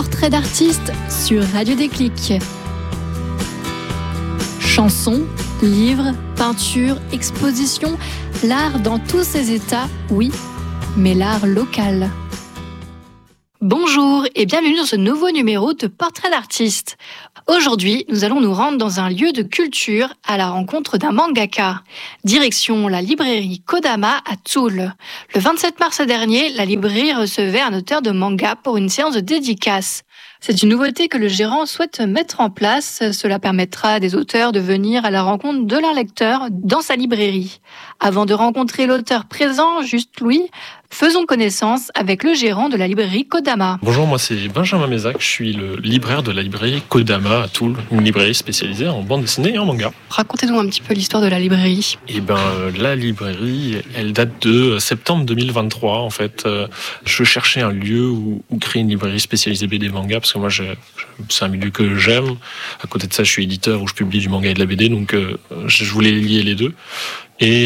Portrait d'artiste sur Radio Déclic. Chansons, livres, peintures, expositions, l'art dans tous ses états, oui, mais l'art local. Bonjour et bienvenue dans ce nouveau numéro de Portrait d'artiste. Aujourd'hui, nous allons nous rendre dans un lieu de culture à la rencontre d'un mangaka. Direction la librairie Kodama à Toul. Le 27 mars dernier, la librairie recevait un auteur de manga pour une séance de dédicace. C'est une nouveauté que le gérant souhaite mettre en place. Cela permettra à des auteurs de venir à la rencontre de leurs lecteurs dans sa librairie. Avant de rencontrer l'auteur présent, Juste Louis, faisons connaissance avec le gérant de la librairie Kodama. Bonjour, moi c'est Benjamin Mézac, je suis le libraire de la librairie Kodama à Toul, une librairie spécialisée en bande dessinée et en manga. Racontez-nous un petit peu l'histoire de la librairie. La librairie, elle date de septembre 2023 en fait. Je cherchais un lieu où créer une librairie spécialisée BD manga, parce que moi c'est un milieu que j'aime. À côté de ça, je suis éditeur où je publie du manga et de la BD, donc je voulais lier les deux. Et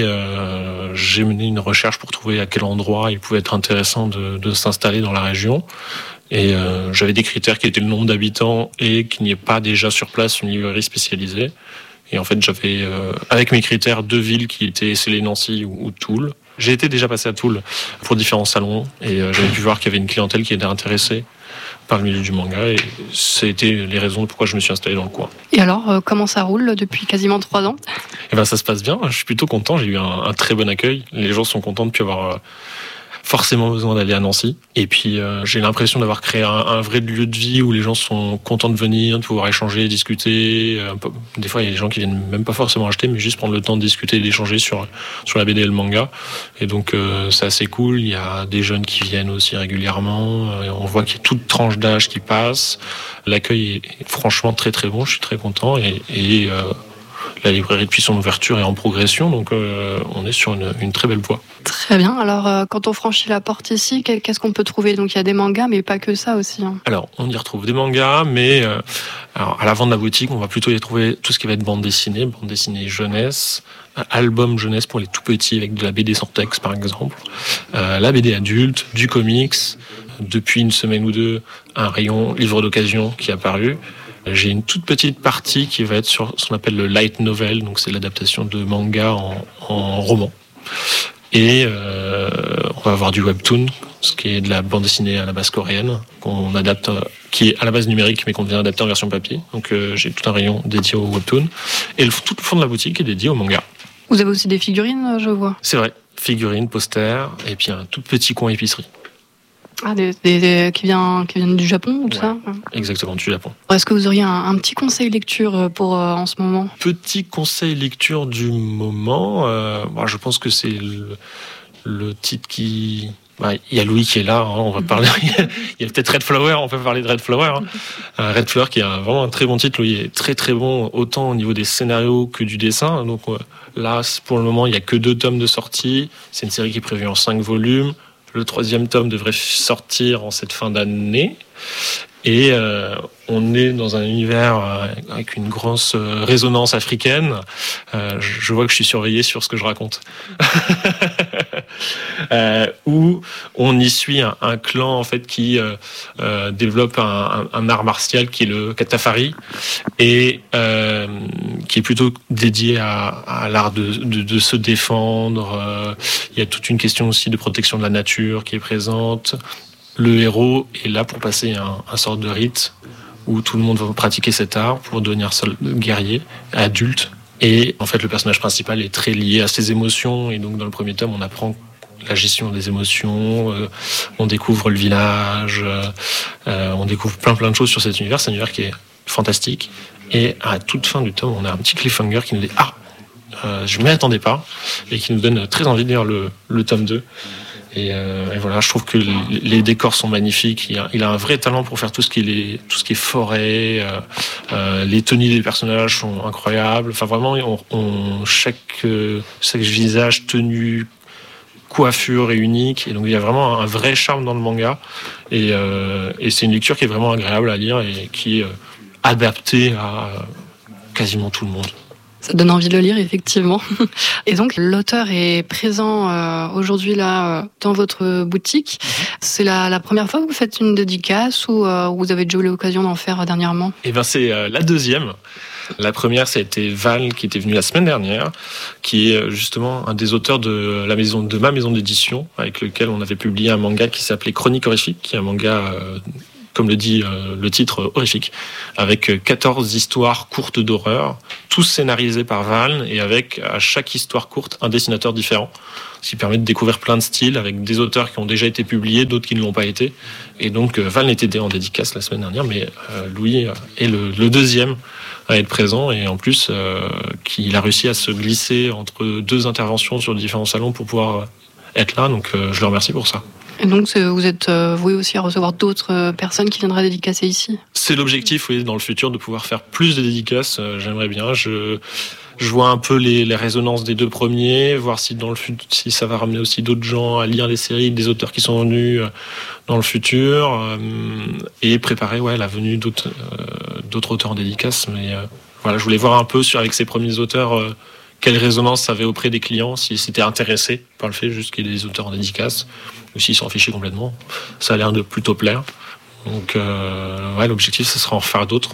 j'ai mené une recherche pour trouver à quel endroit il pouvait être intéressant de s'installer dans la région. Et j'avais des critères qui étaient le nombre d'habitants et qu'il n'y ait pas déjà sur place une librairie spécialisée. Et en fait, j'avais, avec mes critères, 2 villes qui étaient Célé-Nancy ou Toul. J'ai été déjà passé à Toul pour différents salons et j'avais pu voir qu'il y avait une clientèle qui était intéressée par le milieu du manga, et c'était les raisons pourquoi je me suis installé dans le coin. Et alors, comment ça roule depuis quasiment 3 ans ? Ça se passe bien, je suis plutôt content, j'ai eu un très bon accueil, les gens sont contents de ne plus avoir forcément besoin d'aller à Nancy, et puis j'ai l'impression d'avoir créé un vrai lieu de vie où les gens sont contents de venir, de pouvoir échanger, discuter. Des fois il y a des gens qui viennent même pas forcément acheter, mais juste prendre le temps de discuter et d'échanger sur la BD et le manga, et donc c'est assez cool. Il y a des jeunes qui viennent aussi régulièrement, on voit qu'il y a toute tranche d'âge qui passe, l'accueil est franchement très très bon, je suis très content, et la librairie depuis son ouverture est en progression, donc on est sur une très belle voie. Très bien, alors quand on franchit la porte ici, qu'est-ce qu'on peut trouver ? Donc il y a des mangas, mais pas que ça aussi. Alors on y retrouve des mangas, mais à l'avant de la boutique, on va plutôt y trouver tout ce qui va être bande dessinée jeunesse, album jeunesse pour les tout petits avec de la BD sans texte par exemple, la BD adulte, du comics, depuis une semaine ou deux, un rayon livre d'occasion qui est apparu. J'ai une toute petite partie qui va être sur ce qu'on appelle le light novel, donc c'est l'adaptation de manga en roman. Et on va avoir du webtoon, ce qui est de la bande dessinée à la base coréenne, qu'on adapte, qui est à la base numérique, mais qu'on vient adapter en version papier. Donc j'ai tout un rayon dédié au webtoon. Et tout le fond de la boutique est dédié au manga. Vous avez aussi des figurines, je vois. C'est vrai, figurines, posters, et puis un tout petit coin épicerie. Ah, qui viennent du Japon ou tout ça ? Exactement, du Japon. Est-ce que vous auriez un petit conseil lecture pour en ce moment ? Petit conseil lecture du moment, je pense que c'est le titre qui... il y a Louis qui est là, on va parler. Il y a peut-être Red Flower, on peut parler de Red Flower. Red Flower qui est vraiment un très bon titre. Louis est très très bon, autant au niveau des scénarios que du dessin. Donc là, pour le moment, il n'y a que 2 tomes de sortie. C'est une série qui est prévue en 5 volumes. Le 3e tome devrait sortir en cette fin d'année. Et on est dans un univers avec une grosse résonance africaine. Je vois que je suis surveillé sur ce que je raconte. Où on y suit un clan en fait qui développe un art martial qui est le katafari, et qui est plutôt dédié à l'art de se défendre. Il y a toute une question aussi de protection de la nature qui est présente. Le héros est là pour passer un sorte de rite où tout le monde va pratiquer cet art pour devenir guerrier, adulte. Et en fait, le personnage principal est très lié à ses émotions. Et donc, dans le premier tome, on apprend la gestion des émotions, on découvre le village, on découvre plein de choses sur cet univers. C'est un univers qui est fantastique. Et à toute fin du tome, on a un petit cliffhanger qui nous dit « Ah, je ne m'y attendais pas » et qui nous donne très envie de lire le tome 2. Et voilà, je trouve que les décors sont magnifiques. Il a un vrai talent pour faire tout ce qui est forêt. Les tenues des personnages sont incroyables. Enfin, vraiment, chaque visage, tenue, coiffure est unique. Et donc, il y a vraiment un vrai charme dans le manga. Et c'est une lecture qui est vraiment agréable à lire et qui est adaptée à quasiment tout le monde. Ça donne envie de le lire, effectivement. Et donc, l'auteur est présent aujourd'hui là dans votre boutique. C'est la première fois que vous faites une dédicace ou vous avez déjà eu l'occasion d'en faire dernièrement? Eh ben, c'est la deuxième. La première, ça a été Val, qui était venu la semaine dernière, qui est justement un des auteurs de ma maison d'édition, avec lequel on avait publié un manga qui s'appelait Chronique horrifique, qui est un manga, comme le dit le titre, horrifique, avec 14 histoires courtes d'horreur, tous scénarisés par Val, et avec à chaque histoire courte un dessinateur différent, ce qui permet de découvrir plein de styles, avec des auteurs qui ont déjà été publiés, d'autres qui ne l'ont pas été. Et donc Val était en dédicace la semaine dernière, mais Louis est le deuxième à être présent, et en plus qu'il a réussi à se glisser entre deux interventions sur différents salons pour pouvoir être là, donc je le remercie pour ça. Et donc vous êtes voué aussi à recevoir d'autres personnes qui viendraient dédicacer ici? C'est l'objectif, oui, dans le futur, de pouvoir faire plus de dédicaces. J'aimerais bien. Je vois un peu les résonances des deux premiers, voir si dans le futur, si ça va ramener aussi d'autres gens à lire les séries, des auteurs qui sont venus dans le futur, et préparer la venue d'autres auteurs en dédicace. Mais voilà, je voulais voir un peu avec ces premiers auteurs quelle résonance ça avait auprès des clients, s'ils s'étaient intéressés par le fait juste qu'il y ait des auteurs en dédicace, ou s'ils s'en fichaient complètement. Ça a l'air de plutôt plaire. Donc l'objectif, ce sera en faire d'autres.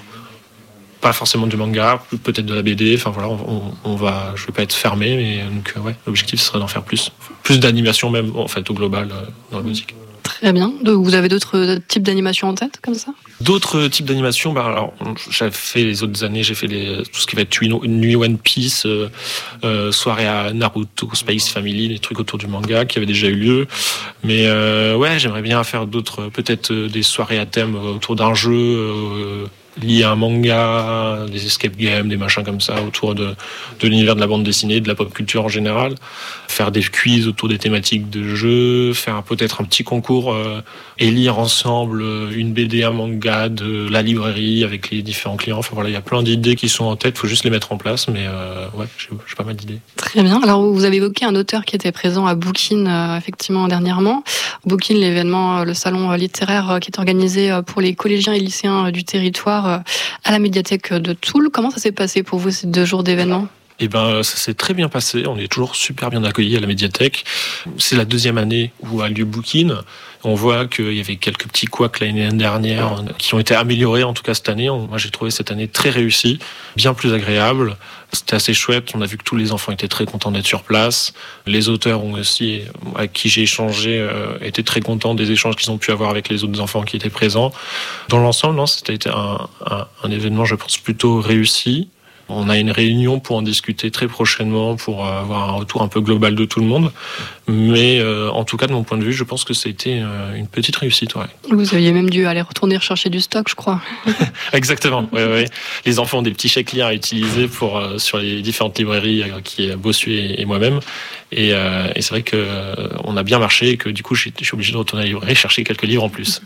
Pas forcément du manga, peut-être de la BD. Enfin voilà, je vais pas être fermé, mais donc l'objectif, ce serait d'en faire plus d'animation même en fait au global dans la boutique. Très bien. Vous avez d'autres types d'animations en tête comme ça? D'autres types d'animations, alors j'avais fait les autres années, j'ai fait tout ce qui va être nuit One Piece, soirée à Naruto, Space Family, les trucs autour du manga qui avaient déjà eu lieu. Mais j'aimerais bien faire d'autres, peut-être des soirées à thème autour d'un jeu lié à un manga, des escape games, des machins comme ça autour de l'univers de la bande dessinée, de la pop culture en général. Faire des quiz autour des thématiques de jeux, faire peut-être un petit concours et lire ensemble une BD, un manga de la librairie avec les différents clients. Enfin voilà, il y a plein d'idées qui sont en tête, il faut juste les mettre en place, mais j'ai pas mal d'idées. Très bien. Alors vous avez évoqué un auteur qui était présent à Bookin effectivement dernièrement. Bookin, l'événement, le salon littéraire qui est organisé pour les collégiens et lycéens du territoire à la médiathèque de Toul. Comment ça s'est passé pour vous ces 2 jours d'événement? Eh ben, ça s'est très bien passé. On est toujours super bien accueillis à la médiathèque. C'est la 2e année où a lieu Bookin. On voit qu'il y avait quelques petits couacs l'année dernière qui ont été améliorés, en tout cas cette année. Moi, j'ai trouvé cette année très réussie, bien plus agréable. C'était assez chouette. On a vu que tous les enfants étaient très contents d'être sur place. Les auteurs ont aussi, avec qui j'ai échangé, étaient très contents des échanges qu'ils ont pu avoir avec les autres enfants qui étaient présents. Dans l'ensemble, c'était un événement, je pense, plutôt réussi. On a une réunion pour en discuter très prochainement, pour avoir un retour un peu global de tout le monde. Mais en tout cas, de mon point de vue, je pense que ça a été une petite réussite. Ouais. Vous aviez même dû aller retourner rechercher du stock, je crois. Exactement. Ouais. Les enfants ont des petits chèques liens à utiliser sur les différentes librairies qui est Bossuet et moi-même. Et c'est vrai qu'on a bien marché et que du coup, je suis obligé de retourner à la librairie chercher quelques livres en plus.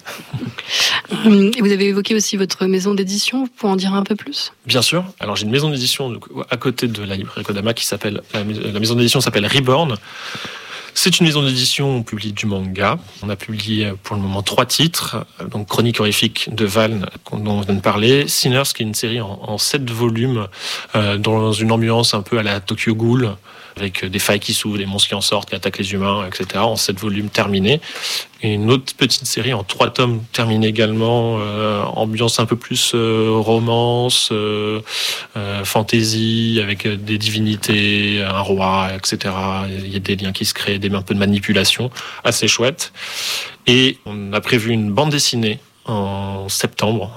Et vous avez évoqué aussi votre maison d'édition. Vous pouvez en dire un peu plus? Bien sûr. Alors, j'ai une maison d'édition donc, à côté de la librairie Kodama qui s'appelle... La maison d'édition s'appelle Reborn. C'est une maison d'édition où on publie du manga. On a publié pour le moment 3 titres. Donc Chronique horrifique de Val, dont on vient de parler. Sinners, qui est une série en 7 volumes, dans une ambiance un peu à la Tokyo Ghoul, avec des failles qui s'ouvrent, des monstres qui en sortent, qui attaquent les humains, etc. En 7 volumes terminés. Et une autre petite série en 3 tomes terminée également, ambiance un peu plus romance, fantasy, avec des divinités, un roi, etc. Il y a des liens qui se créent, un peu de manipulation, assez chouette. Et on a prévu une bande dessinée en septembre,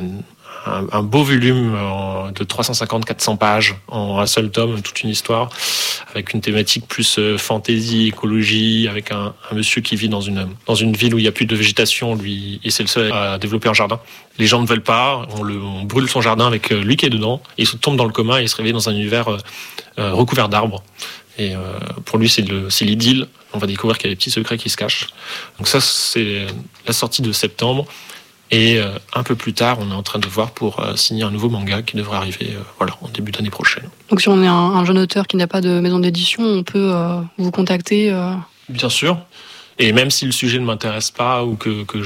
un beau volume de 350-400 pages en un seul tome, toute une histoire, avec une thématique plus fantasy, écologie, avec un monsieur qui vit dans une ville où il n'y a plus de végétation, lui, et c'est le seul à développer un jardin. Les gens ne veulent pas, on brûle son jardin avec lui qui est dedans, et il se tombe dans le coma et il se réveille dans un univers recouvert d'arbres. Et pour lui, c'est l'idylle. On va découvrir qu'il y a des petits secrets qui se cachent. Donc ça, c'est la sortie de septembre. Et un peu plus tard, on est en train de voir pour signer un nouveau manga qui devrait arriver en début d'année prochaine. Donc si on est un jeune auteur qui n'a pas de maison d'édition, on peut vous contacter Bien sûr. Et même si le sujet ne m'intéresse pas ou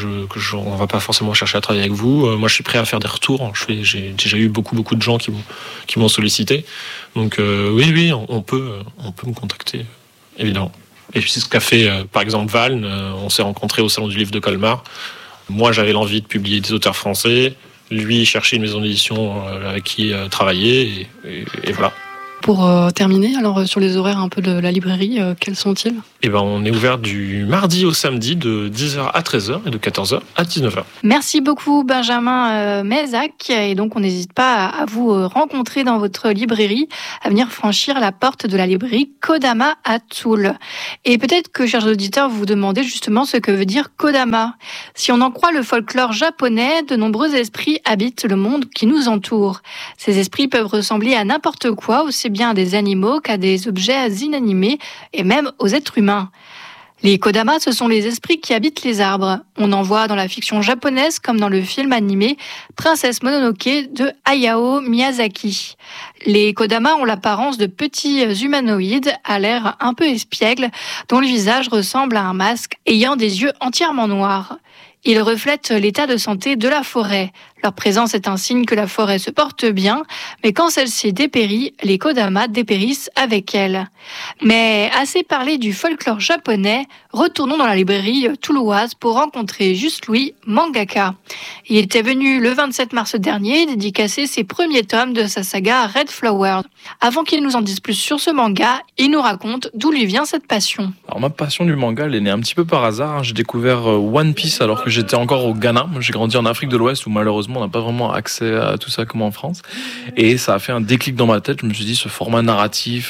on va pas forcément chercher à travailler avec vous, moi je suis prêt à faire des retours. J'ai déjà eu beaucoup de gens qui m'ont sollicité. Donc oui, on peut me contacter, évidemment. Et puis c'est ce qu'a fait par exemple Valne. On s'est rencontrés au Salon du Livre de Colmar. Moi j'avais l'envie de publier des auteurs français. Lui cherchait une maison d'édition avec qui travailler et voilà. Pour terminer, alors sur les horaires un peu de la librairie, quels sont-ils ? On est ouvert du mardi au samedi de 10h à 13h et de 14h à 19h. Merci beaucoup Benjamin Mézac. Et donc on n'hésite pas à vous rencontrer dans votre librairie, à venir franchir la porte de la librairie Kodama à Toul. Et peut-être que, chers auditeurs, vous vous demandez justement ce que veut dire Kodama. Si on en croit le folklore japonais, de nombreux esprits habitent le monde qui nous entoure. Ces esprits peuvent ressembler à n'importe quoi, aussi bien à des animaux qu'à des objets inanimés et même aux êtres humains. Les Kodama, ce sont les esprits qui habitent les arbres. On en voit dans la fiction japonaise comme dans le film animé Princesse Mononoke de Hayao Miyazaki. Les Kodama ont l'apparence de petits humanoïdes à l'air un peu espiègle, dont le visage ressemble à un masque ayant des yeux entièrement noirs. Ils reflètent l'état de santé de la forêt. Leur présence est un signe que la forêt se porte bien, mais quand celle-ci dépérit, les Kodama dépérissent avec elle. Mais assez parlé du folklore japonais, retournons dans la librairie toulouoise pour rencontrer Juste Louis, mangaka. Il était venu le 27 mars dernier dédicacer ses premiers tomes de sa saga Red Flower. Avant qu'il nous en dise plus sur ce manga, il nous raconte d'où lui vient cette passion. Alors ma passion du manga, elle est née un petit peu par hasard. J'ai découvert One Piece alors que j'étais encore au Ghana. J'ai grandi en Afrique de l'Ouest où malheureusement on n'a pas vraiment accès à tout ça comme en France. Et ça a fait un déclic dans ma tête. Je me suis dit, ce format narratif,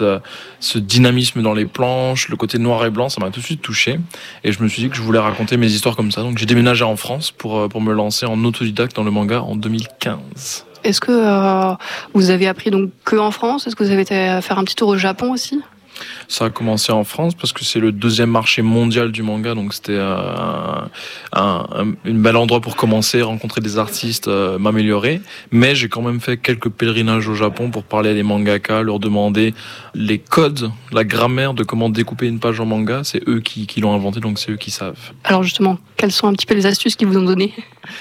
ce dynamisme dans les planches, le côté noir et blanc, ça m'a tout de suite touché. Et je me suis dit que je voulais raconter mes histoires comme ça. Donc j'ai déménagé en France pour me lancer en autodidacte dans le manga en 2015. Est-ce que vous avez appris donc que en France ? Est-ce que vous avez été faire un petit tour au Japon aussi ? Ça a commencé en France parce que c'est le deuxième marché mondial du manga, donc c'était un bel endroit pour commencer, rencontrer des artistes, m'améliorer. Mais j'ai quand même fait quelques pèlerinages au Japon pour parler à des mangaka, leur demander les codes, la grammaire de comment découper une page en manga. C'est eux qui l'ont inventé, donc c'est eux qui savent. Alors justement, quelles sont un petit peu les astuces qu'ils vous ont données ?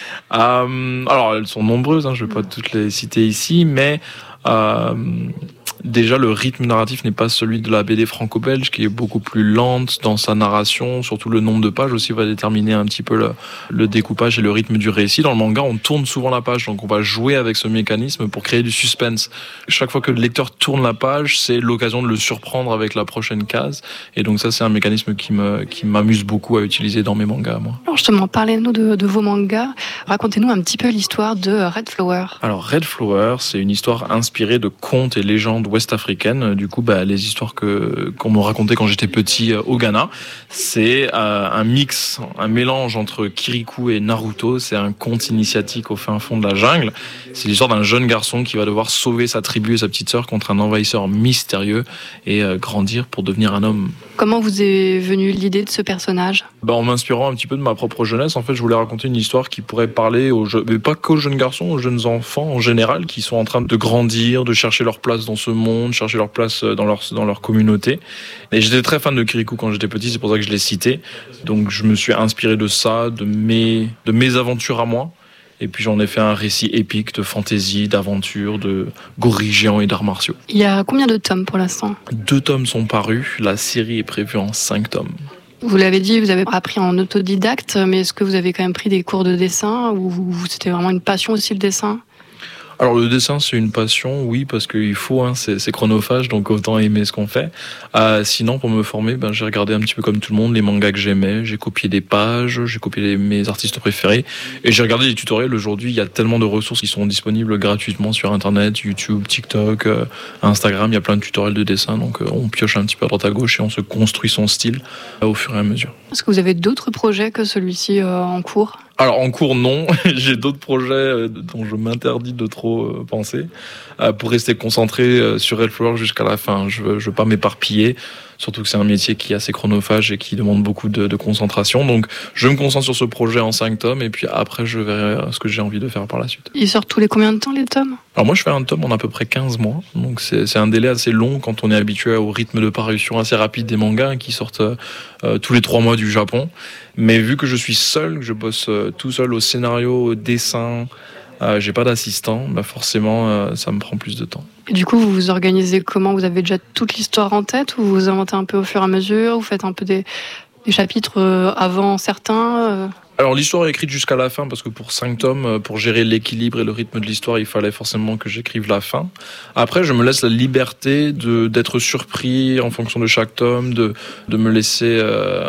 Alors elles sont nombreuses, je ne vais pas toutes les citer ici, mais déjà, le rythme narratif n'est pas celui de la BD franco-belge, qui est beaucoup plus lente dans sa narration. Surtout le nombre de pages aussi va déterminer un petit peu le découpage et le rythme du récit. Dans le manga, on tourne souvent la page, donc on va jouer avec ce mécanisme pour créer du suspense. Chaque fois que le lecteur tourne la page, c'est l'occasion de le surprendre avec la prochaine case. Et donc ça, c'est un mécanisme qui m'amuse beaucoup à utiliser dans mes mangas, moi. Alors justement, parlez-nous de vos mangas. Racontez-nous un petit peu l'histoire de Red Flower. Alors Red Flower, c'est une histoire inspirée de contes et légendes ouest-africaine. Du coup, les histoires qu'on me racontait quand j'étais petit au Ghana, c'est un mix, un mélange entre Kirikou et Naruto. C'est un conte initiatique au fin fond de la jungle. C'est l'histoire d'un jeune garçon qui va devoir sauver sa tribu et sa petite sœur contre un envahisseur mystérieux et grandir pour devenir un homme. Comment vous est venue l'idée de ce personnage ? En m'inspirant un petit peu de ma propre jeunesse, en fait, je voulais raconter une histoire qui pourrait parler mais pas qu'aux jeunes garçons, aux jeunes enfants en général, qui sont en train de grandir, de chercher leur place dans ce monde, chercher leur place dans leur communauté. Et j'étais très fan de Kirikou quand j'étais petit, c'est pour ça que je l'ai cité. Donc je me suis inspiré de ça, de mes aventures à moi. Et puis j'en ai fait un récit épique de fantaisie, d'aventure, de gorilles géants et d'arts martiaux. Il y a combien de tomes pour l'instant ? 2 tomes sont parus, la série est prévue en 5 tomes. Vous l'avez dit, vous avez appris en autodidacte, mais est-ce que vous avez quand même pris des cours de dessin ou c'était vraiment une passion aussi le dessin ? Alors le dessin c'est une passion, oui, parce qu'il faut, c'est chronophage, donc autant aimer ce qu'on fait. Sinon pour me former, j'ai regardé un petit peu comme tout le monde les mangas que j'aimais, j'ai copié des pages, j'ai copié mes artistes préférés, et j'ai regardé des tutoriels. Aujourd'hui il y a tellement de ressources qui sont disponibles gratuitement sur internet, YouTube, TikTok, Instagram, il y a plein de tutoriels de dessin, donc on pioche un petit peu à droite à gauche et on se construit son style au fur et à mesure. Est-ce que vous avez d'autres projets que celui-ci en cours ? Alors en cours non, j'ai d'autres projets dont je m'interdis de trop penser pour rester concentré sur Red Flower jusqu'à la fin. Je veux pas m'éparpiller, surtout que c'est un métier qui est assez chronophage et qui demande beaucoup de concentration. Donc je me concentre sur ce projet en 5 tomes et puis après je verrai ce que j'ai envie de faire par la suite. Ils sortent tous les combien de temps les tomes ? Alors moi je fais un tome en à peu près 15 mois, donc c'est un délai assez long quand on est habitué au rythme de parution assez rapide des mangas qui sortent tous les 3 mois du Japon. Mais vu que je suis seul, que je bosse tout seul au scénario, au dessin, j'ai pas d'assistant, forcément ça me prend plus de temps. Et du coup, vous vous organisez comment ? Vous avez déjà toute l'histoire en tête ou vous inventez un peu au fur et à mesure ? Vous faites un peu des chapitres avant certains Alors l'histoire est écrite jusqu'à la fin parce que pour 5 tomes, pour gérer l'équilibre et le rythme de l'histoire, il fallait forcément que j'écrive la fin. Après, je me laisse la liberté d'être surpris en fonction de chaque tome, de me laisser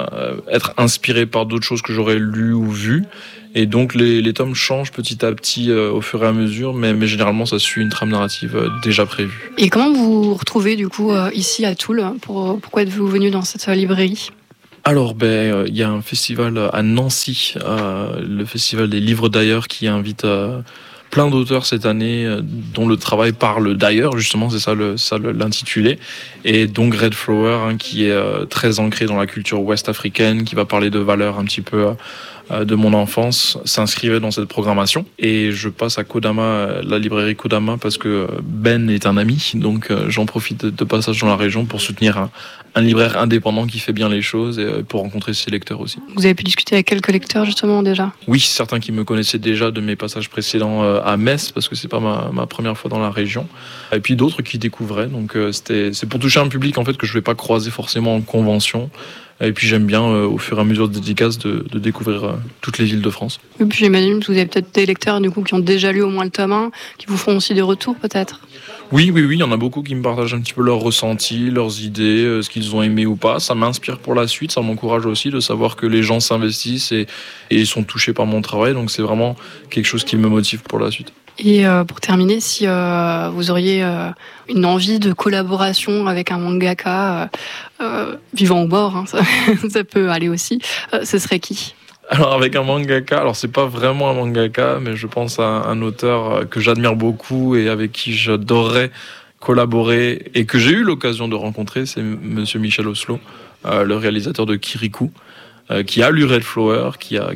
être inspiré par d'autres choses que j'aurais lues ou vues. Et donc les tomes changent petit à petit au fur et à mesure, mais généralement ça suit une trame narrative déjà prévue. Et comment vous vous retrouvez du coup ici à Toul ? Pourquoi êtes-vous venu dans cette librairie ? Alors, il y a un festival à Nancy, le festival des livres d'ailleurs, qui invite plein d'auteurs cette année, dont le travail parle d'ailleurs, justement, c'est ça l'intitulé. Et donc Red Flower, qui est très ancré dans la culture ouest-africaine, qui va parler de valeurs un petit peu de mon enfance, s'inscrivait dans cette programmation. Et je passe à Kodama, la librairie Kodama, parce que Ben est un ami, donc j'en profite de passage dans la région pour soutenir un libraire indépendant qui fait bien les choses et pour rencontrer ses lecteurs aussi. Vous avez pu discuter avec quelques lecteurs justement déjà ? Oui, certains qui me connaissaient déjà de mes passages précédents à Metz, parce que c'est pas ma première fois dans la région. Et puis d'autres qui découvraient, donc c'est pour toucher un public en fait que je vais pas croiser forcément en convention. Et puis j'aime bien, au fur et à mesure des dédicaces, de découvrir toutes les villes de France. Et puis j'imagine que vous avez peut-être des lecteurs du coup, qui ont déjà lu au moins le tome 1, qui vous font aussi des retours peut-être ? Oui, il y en a beaucoup qui me partagent un petit peu leurs ressentis, leurs idées, ce qu'ils ont aimé ou pas. Ça m'inspire pour la suite, ça m'encourage aussi de savoir que les gens s'investissent et sont touchés par mon travail. Donc c'est vraiment quelque chose qui me motive pour la suite. Et pour terminer, si vous auriez une envie de collaboration avec un mangaka vivant ou mort, ça peut aller aussi, ce serait qui ? Alors avec un mangaka, alors c'est pas vraiment un mangaka, mais je pense à un auteur que j'admire beaucoup et avec qui j'adorerais collaborer et que j'ai eu l'occasion de rencontrer, c'est Monsieur Michel Oslo, le réalisateur de Kirikou, qui a lu Red Flower,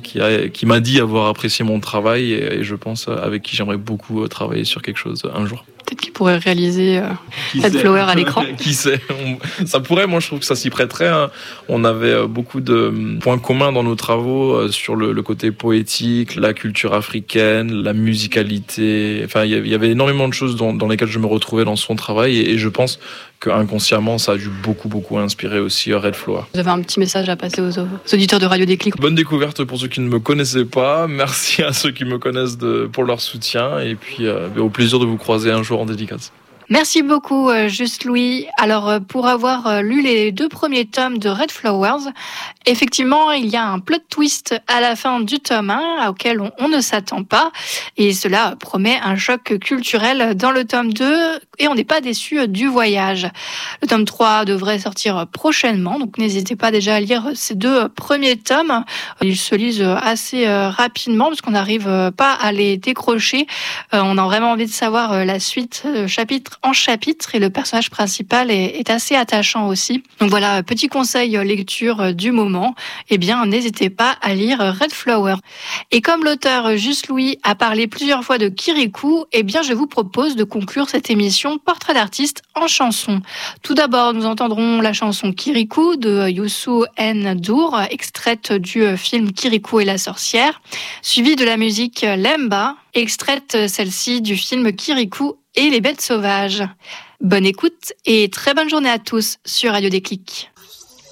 qui m'a dit avoir apprécié mon travail et je pense avec qui j'aimerais beaucoup travailler sur quelque chose un jour. Peut-être qu'il pourrait réaliser Red Flower à l'écran. Qui sait, ça pourrait, moi je trouve que ça s'y prêterait. Hein. On avait beaucoup de points communs dans nos travaux sur le côté poétique, la culture africaine, la musicalité. Enfin, il y avait énormément de choses dans lesquelles je me retrouvais dans son travail et je pense qu'inconsciemment ça a dû beaucoup inspirer aussi Red Flower. Vous avez un petit message à passer aux auditeurs de Radio Déclic. Bonne découverte pour ceux qui ne me connaissaient pas. Merci à ceux qui me connaissent pour leur soutien et puis au plaisir de vous croiser un jour en dédicace. Merci beaucoup, Juste Louis. Alors, pour avoir lu les 2 premiers tomes de Red Flowers, effectivement, il y a un plot twist à la fin du tome 1 auquel on ne s'attend pas. Et cela promet un choc culturel dans le tome 2 et on n'est pas déçu du voyage. Le tome 3 devrait sortir prochainement, donc n'hésitez pas déjà à lire ces 2 premiers tomes. Ils se lisent assez rapidement parce qu'on n'arrive pas à les décrocher. On a vraiment envie de savoir la suite, chapitre en chapitre, et le personnage principal est assez attachant aussi. Donc voilà, petit conseil lecture du moment, eh bien n'hésitez pas à lire Red Flower. Et comme l'auteur Juste Louis a parlé plusieurs fois de Kirikou, eh bien je vous propose de conclure cette émission Portrait d'artiste en chanson. Tout d'abord, nous entendrons la chanson Kirikou de Youssou N'Dour, extraite du film Kirikou et la sorcière, suivie de la musique Lemba, extraite celle-ci du film Kirikou et les bêtes sauvages. Bonne écoute et très bonne journée à tous sur Radio Déclic.